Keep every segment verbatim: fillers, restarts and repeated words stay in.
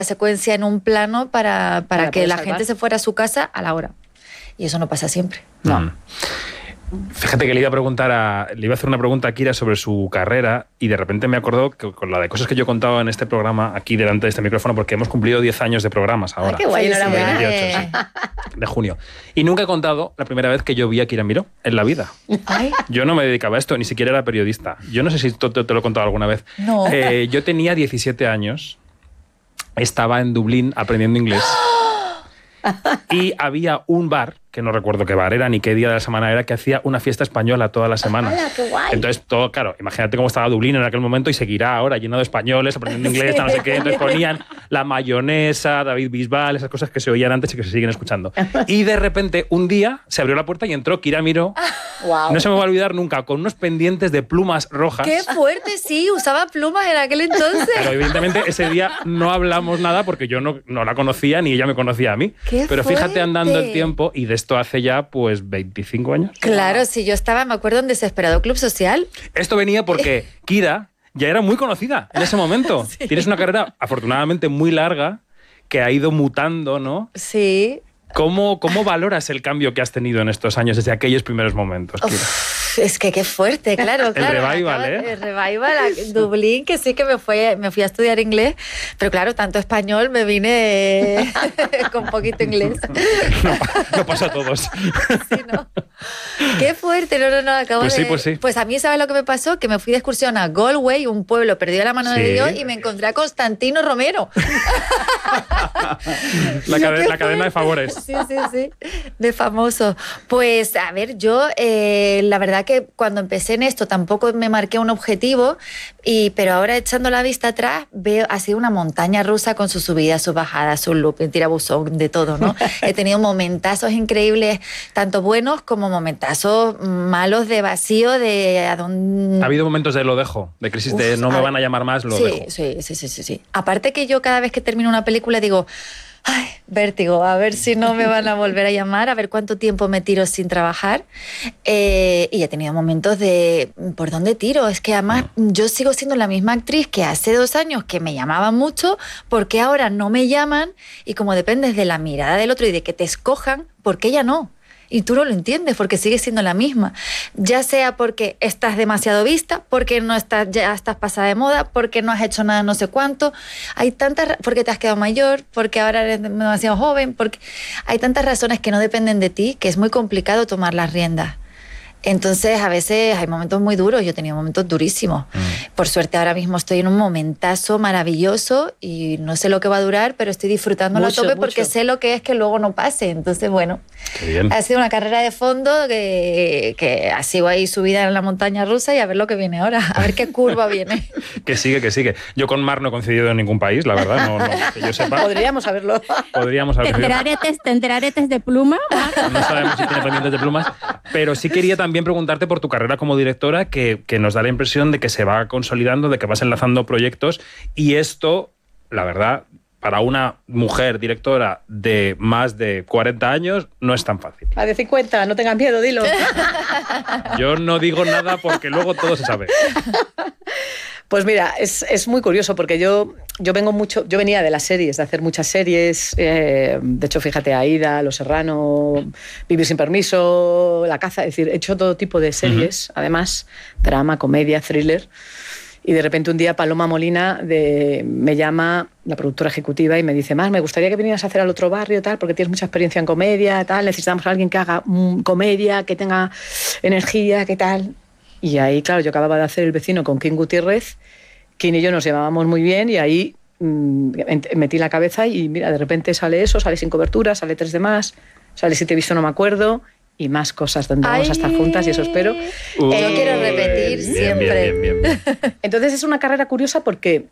secuencia en un plano para, para, para que la salvar. gente se fuera a su casa a la hora. Y eso no pasa siempre. No. Mm. Fíjate que le iba a preguntar a, le iba a hacer una pregunta a Kira sobre su carrera y de repente me acordó que con la de cosas que yo he contado en este programa, aquí delante de este micrófono, porque hemos cumplido diez años de programas ahora. Ah, qué guay, enhorabuena. veintiocho, sí, de junio. Y nunca he contado la primera vez que yo vi a Kira Miró en la vida. Ay, Yo no me dedicaba a esto, ni siquiera era periodista. Yo no sé si te, te, te lo he contado alguna vez. no. Eh, yo tenía diecisiete años, estaba en Dublín aprendiendo inglés y había un bar, que no recuerdo qué bar era ni qué día de la semana era, que hacía una fiesta española todas las semanas. ¡Hala, qué guay! Entonces, todo, claro, imagínate cómo estaba Dublín en aquel momento y seguirá ahora lleno de españoles, aprendiendo inglés, no sé qué. Entonces ponían la mayonesa, David Bisbal, esas cosas que se oían antes y que se siguen escuchando. Y de repente, un día, se abrió la puerta y entró Kira Miró. Wow. No se me va a olvidar nunca, con unos pendientes de plumas rojas. ¡Qué fuerte! Sí, usaba plumas en aquel entonces. Pero evidentemente ese día no hablamos nada porque yo no, no la conocía ni ella me conocía a mí. ¡Qué Pero fíjate fuerte! andando el tiempo, y de esto hace ya pues veinticinco años. Claro, si yo estaba, me acuerdo, en Desesperado Club Social. Esto venía porque Kira ya era muy conocida en ese momento. Sí. Tienes una carrera afortunadamente muy larga que ha ido mutando, ¿no? Sí. ¿Cómo, cómo valoras el cambio que has tenido en estos años desde aquellos primeros momentos, Kira? Uf, es que qué fuerte, claro, claro. revival, Acaba- ¿eh? El revival, a Dublín, que sí que me fui, me fui a estudiar inglés, pero claro, tanto español, me vine con poquito inglés. No, no pasa a todos. Sí, ¿no? Qué fuerte, no, no, no, acabo Pues sí, de... pues sí. Pues a mí, ¿sabes lo que me pasó? Que me fui de excursión a Galway, un pueblo perdido a la mano Sí. de Dios, y me encontré a Constantino Romero. La, Yo, cade- qué la cadena de favores. Sí, sí, sí, de famoso. Pues, a ver, yo eh, la verdad que cuando empecé en esto tampoco me marqué un objetivo, y, pero ahora echando la vista atrás veo, ha sido una montaña rusa con sus subidas, sus bajadas, sus looping, tirabuzón, de todo, ¿no? He tenido momentazos increíbles, tanto buenos como momentazos malos de vacío, de a dónde... Ha habido momentos de lo dejo, de crisis de Uf, no me a- van a llamar más, lo sí, dejo. Sí, sí, sí, sí, sí. Aparte que yo cada vez que termino una película digo, ay, vértigo, a ver si no me van a volver a llamar, a ver cuánto tiempo me tiro sin trabajar. Eh, y he tenido momentos de, ¿por dónde tiro? Es que además yo sigo siendo la misma actriz que hace dos años que me llamaban mucho, porque ahora no me llaman, y como dependes de la mirada del otro y de que te escojan, ¿por qué ya no? Y tú no lo entiendes porque sigues siendo la misma. Ya sea porque estás demasiado vista, porque no estás, ya estás pasada de moda, porque no has hecho nada no sé cuánto. Hay tantas, porque te has quedado mayor, porque ahora eres demasiado joven, porque hay tantas razones que no dependen de ti que es muy complicado tomar las riendas. Entonces, a veces hay momentos muy duros. Yo he tenido momentos durísimos. Mm. Por suerte, ahora mismo estoy en un momentazo maravilloso y no sé lo que va a durar, pero estoy disfrutándolo a tope porque sé lo que es que luego no pase. Entonces, bueno, Qué bien. Ha sido una carrera de fondo que, que ha sido ahí subida en la montaña rusa, y a ver lo que viene ahora, a ver qué curva viene. Que sigue, que sigue. Yo con Mar no he coincidido en ningún país, la verdad, no, no que yo sepa. Podríamos saberlo. Podríamos haber ¿Tendrá aretes, ¿Tendrá aretes de pluma? No sabemos si tiene pendientes de plumas, pero sí quería también preguntarte por tu carrera como directora, que, que nos da la impresión de que se va consolidando, de que vas enlazando proyectos, y esto, la verdad, para una mujer directora de más de cuarenta años no es tan fácil. A de cincuenta, no tengas miedo, dilo. Yo no digo nada porque luego todo se sabe. Pues mira, es, es muy curioso porque yo, yo vengo mucho, yo venía de las series, de hacer muchas series. Eh, de hecho, fíjate, Aída, Los Serrano, Vivir sin permiso, La caza, es decir, he hecho todo tipo de series, uh-huh. Además, drama, comedia, thriller. Y de repente un día Paloma Molina de, me llama, la productora ejecutiva, y me dice: Mar, me gustaría que vinieras a hacer al otro barrio, tal, porque tienes mucha experiencia en comedia, tal, necesitamos a alguien que haga mm, comedia, que tenga energía, que tal. Y ahí, claro, yo acababa de hacer El vecino con Kim Gutiérrez, Kim y yo nos llevábamos muy bien, y ahí mmm, metí la cabeza y mira, de repente sale eso, sale Sin cobertura, sale Tres de más, sale Si te he visto no me acuerdo, y más cosas donde vamos a estar juntas, y eso espero. Uy, yo quiero repetir bien, siempre. Bien, bien, bien, bien. Entonces es una carrera curiosa porque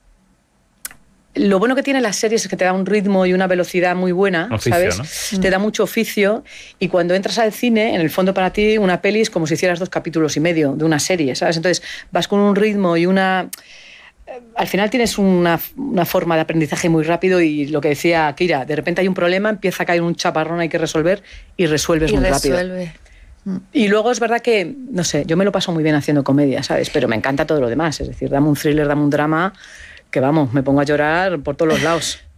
lo bueno que tiene las series es que te da un ritmo y una velocidad muy buena, oficio, ¿sabes? ¿no? Te da mucho oficio, y cuando entras al cine, en el fondo para ti una peli es como si hicieras dos capítulos y medio de una serie, ¿sabes? Entonces vas con un ritmo y una... Al final tienes una, una forma de aprendizaje muy rápido, y lo que decía Kira, de repente hay un problema, empieza a caer un chaparrón, hay que resolver, y resuelves y muy resuelve. rápido. Y luego es verdad que, no sé, yo me lo paso muy bien haciendo comedia, ¿sabes? Pero me encanta todo lo demás, es decir, dame un thriller, dame un drama, que vamos, me pongo a llorar por todos los lados.